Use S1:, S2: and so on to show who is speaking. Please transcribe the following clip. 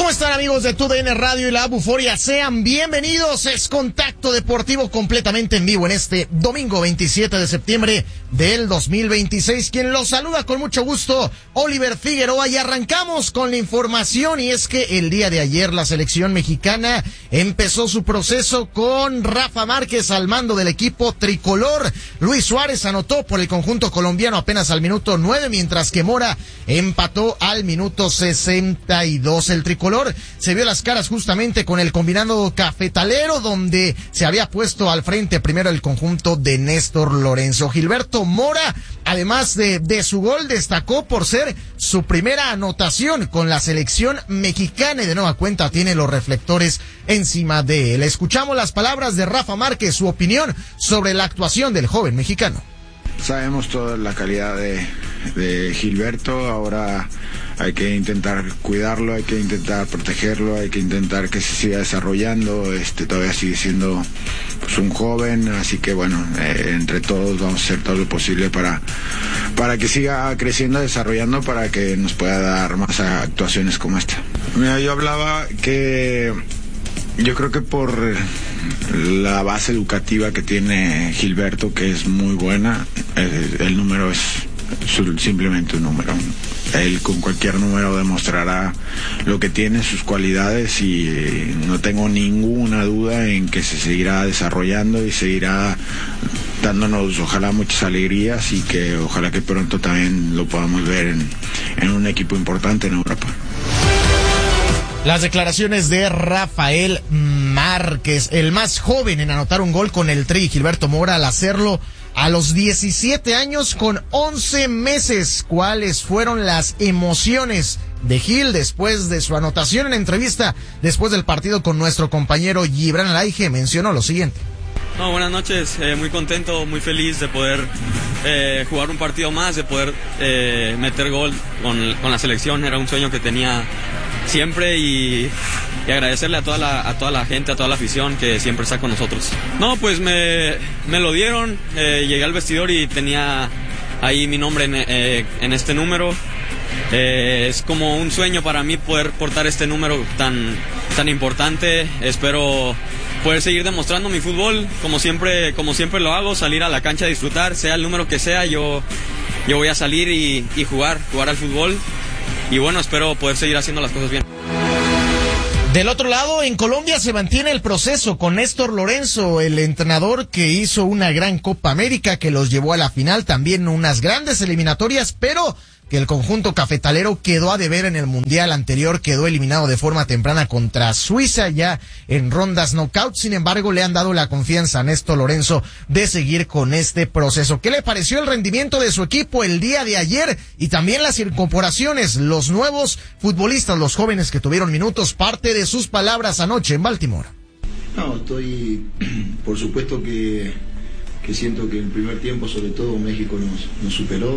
S1: ¿Cómo están, amigos de TUDN Radio y la Buforia? Sean bienvenidos. Es Contacto Deportivo completamente en vivo en este domingo 27 de septiembre del 2026. Quien los saluda con mucho gusto, Oliver Figueroa, y arrancamos con la información. Y es que el día de ayer la selección mexicana empezó su proceso con Rafa Márquez al mando del equipo tricolor. Luis Suárez anotó por el conjunto colombiano apenas al minuto 9, mientras que Mora empató al minuto 62. El tricolor se vio las caras justamente con el combinado cafetalero, donde se había puesto al frente primero el conjunto de Néstor Lorenzo. Gilberto Mora, además de su gol, destacó por ser su primera anotación con la selección mexicana y de nueva cuenta tiene los reflectores encima de él. Escuchamos las palabras de Rafa Márquez, su opinión sobre la actuación del joven mexicano.
S2: Sabemos toda la calidad de Gilberto, ahora hay que intentar cuidarlo, hay que intentar protegerlo, hay que intentar que se siga desarrollando, todavía sigue siendo pues, un joven, así que bueno, entre todos vamos a hacer todo lo posible para que siga creciendo, desarrollando, para que nos pueda dar más actuaciones como esta. Mira, yo hablaba que yo creo que por la base educativa que tiene Gilberto, que es muy buena, el número es simplemente un número. Él con cualquier número demostrará lo que tiene, sus cualidades, y no tengo ninguna duda en que se seguirá desarrollando y seguirá dándonos ojalá muchas alegrías, y que ojalá que pronto también lo podamos ver en un equipo importante en Europa.
S1: Las declaraciones de Rafael Márquez, el más joven en anotar un gol con el Tri, Gilberto Mora, al hacerlo a los 17 años con 11 meses. ¿Cuáles fueron las emociones de Gil después de su anotación? En entrevista después del partido con nuestro compañero Gibran Alaige mencionó lo siguiente.
S3: No, buenas noches, muy contento, muy feliz de poder jugar un partido más, de poder meter gol con la selección. Era un sueño que tenía siempre, y agradecerle a toda la gente, a toda la afición que siempre está con nosotros. No, pues me lo dieron, llegué al vestidor y tenía ahí mi nombre en este número. Es como un sueño para mí poder portar este número tan importante. Espero poder seguir demostrando mi fútbol como siempre lo hago, salir a la cancha a disfrutar, sea el número que sea, yo voy a salir y jugar al fútbol, y bueno, espero poder seguir haciendo las cosas bien.
S1: Del otro lado, en Colombia se mantiene el proceso con Néstor Lorenzo, el entrenador que hizo una gran Copa América que los llevó a la final, también unas grandes eliminatorias, pero que el conjunto cafetalero quedó a deber en el mundial anterior, quedó eliminado de forma temprana contra Suiza ya en rondas knockout. Sin embargo, le han dado la confianza a Néstor Lorenzo de seguir con este proceso. ¿Qué le pareció el rendimiento de su equipo el día de ayer y también las incorporaciones, los nuevos futbolistas, los jóvenes que tuvieron minutos? Parte de sus palabras anoche en Baltimore.
S4: No, por supuesto que siento que en el primer tiempo sobre todo México nos superó.